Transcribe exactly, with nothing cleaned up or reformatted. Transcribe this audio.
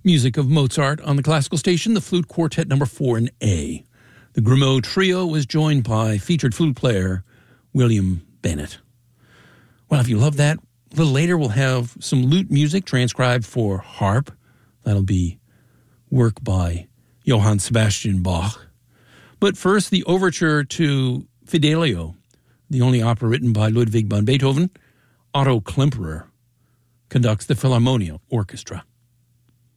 Music of Mozart on the classical station, the Flute Quartet number four in A. The Grimaud Trio was joined by featured flute player William Bennett. Well, if you love that, a little later we'll have some lute music transcribed for harp. That'll be work by Johann Sebastian Bach. But first, the overture to Fidelio, the only opera written by Ludwig van Beethoven. Otto Klemperer conducts the Philharmonia Orchestra.